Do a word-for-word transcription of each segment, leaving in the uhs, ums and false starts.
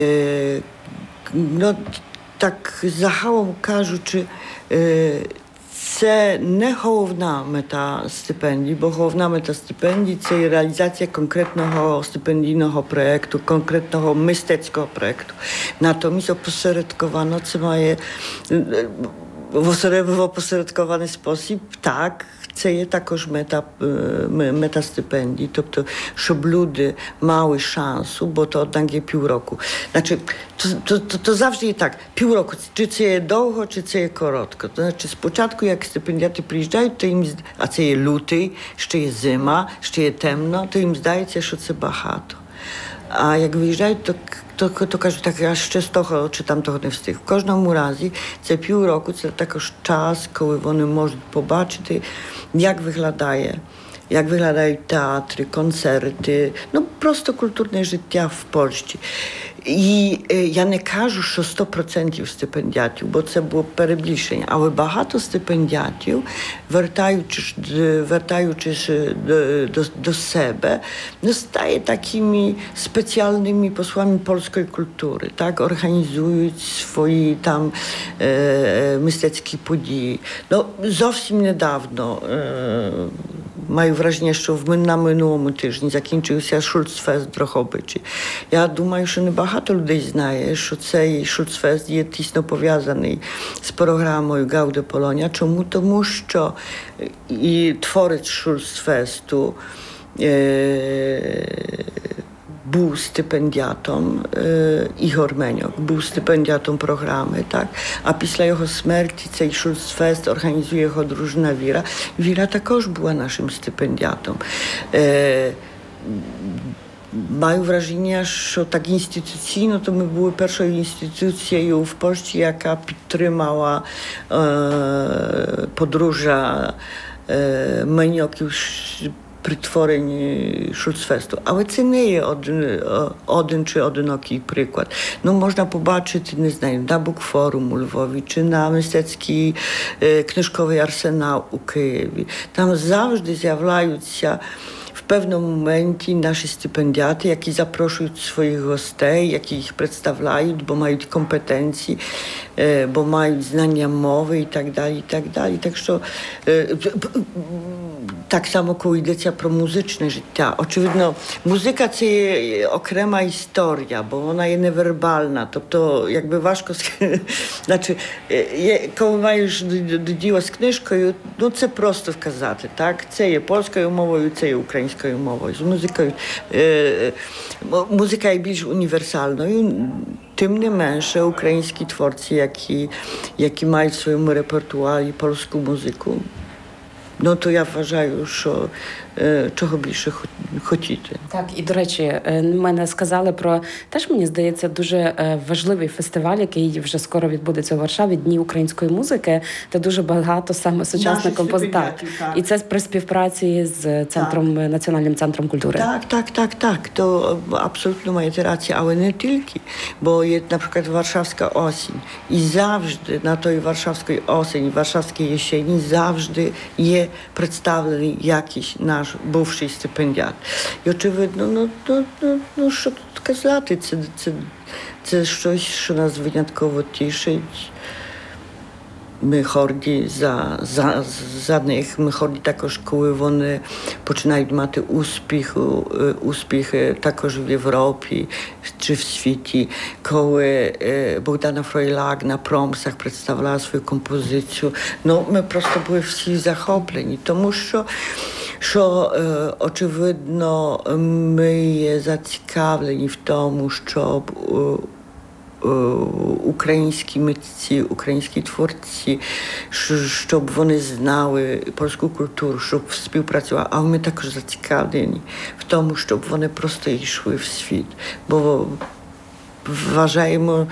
Ну, так загалом кажучи, це не головна мета стипендій, бо головна мета стипендій – це реалізація конкретного стипендійного проєкту, конкретного мистецького проєкту. Натомість опосередковано це має в опосередкований спосіб, так, це є також мета, мета стипендій, тобто, щоб люди мали шансу, бо то однак є півроку. Значить, то, то, то, то завжди є так, півроку, чи це є довго, чи це є коротко. То значить, спочатку, як стипендіати приїжджають, то їм, а це є лютий, ще є зима, ще є темно, то їм здається, що це багато. А як виїжджають, то, то, то кажуть, так, я ще з того чи там того не встиг. В кожному разі це півроку, це також час, коли вони можуть побачити, як виглядає, як виглядають театри, концерти, ну просто культурне життя в Польщі. І е, я не кажу, що сто відсотків стипендіатів, бо це було перебільшення, але багато стипендіатів, вертаючись, вертаючись до, до, до себе, стає такими спеціальними posłami польської культури, так, організують свої там е, мистецькі події. Ну, зовсім недавно е, маю враження, що в, на минулому тижні закінчився Шульцфест в Дрогобичі. Я думаю, що не багато людей знає, що цей Шульцфест є тісно пов'язаний з програмою Gaude Polonia. Чому? Тому що і творець Шульцфесту е, був стипендіатом, е, Ігор Меньок, був стипендіатом програми, так? А після його смерті цей Шульцфест організує його дружина Віра. Віра також була нашим стипендіатом. Е, Маю враження, що так інституційно то ми були першою інституцією в Польщі, яка підтримала е, подружжя е, Меньоків при творенні Шульцфесту. Але це не є один, один чи одинокий приклад. Ну, можна побачити, не знаю, на Букфорум у Львові, чи на мистецький е, книжковий арсенал у Києві. Там завжди з'являються w pewnym momencie nasi stypendiaty, які запрошують своїх гостей, які їх представляють, бо мають компетенції, бо мають знання мови і так далі, і так далі. Так що так само, коли йдеться про музичне життя. Очевидно, музика – це є окрема історія, бо вона є невербальна. Тобто, якби важко... Значить, коли маєш до діла з книжкою, ну це просто вказати, так? Це є польською мовою, це є українською мовою. З музикою... Музика є більш універсальною. Тим не менше, українські творці, які, які мають в своєму репертуарі польську музику, ну, то я вважаю, що е, чого більше хотіти. Так, і, до речі, мене сказали про, теж, мені здається, дуже важливий фестиваль, який вже скоро відбудеться у Варшаві, Дні української музики, де дуже багато саме сучасних композиторів. І це при співпраці з центром, так. Національним центром культури. Так, так, так, так. То абсолютно маєте рацію, але не тільки, бо є, наприклад, Варшавська осінь. І завжди на той Варшавській осені, Варшавській jesieni завжди є представлений якийсь наш бувший стипендіат. І очевидно, ну, ну, ну, ну що тут казати, це, це, це щось, що нас винятково тішить. Ми горді за, за, за них, ми горді також, коли вони починають мати успіх, успіхи також в Європі чи в світі. Коли Богдана Фройлак на промсах представляла свою композицію, ну ми просто були всі захоплені, тому що що, е, очевидно, ми є зацікавлені в тому, щоб е, е, українські митці, українські творці, щоб вони знали польську культуру, щоб співпрацювали. А ми також зацікавлені в тому, щоб вони просто йшли в світ. Бо вважаємо,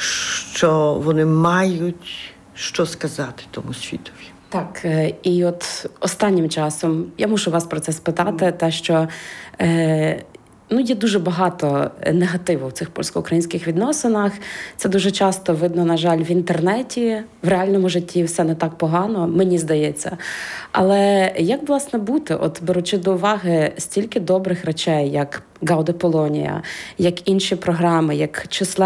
що вони мають що сказати тому світові. Так, і от останнім часом, я мушу вас про це спитати, те, що е, Ну, є дуже багато негативу в цих польсько-українських відносинах. Це дуже часто видно, на жаль, в інтернеті. В реальному житті все не так погано, мені здається. Але як, власне, бути, от беручи до уваги стільки добрих речей, як Гауде Полонія, як інші програми, як числа